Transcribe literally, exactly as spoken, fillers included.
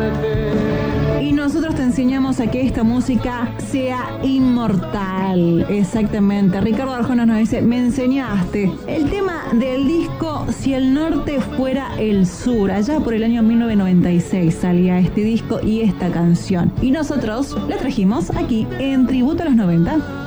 Y nosotros te enseñamos a que esta música sea inmortal. Exactamente. Ricardo Arjona nos dice, me enseñaste. El tema del disco Si el norte fuera el sur. Allá por el año mil novecientos noventa y seis salía este disco y esta canción. Y nosotros la trajimos aquí en Tributo a los noventa.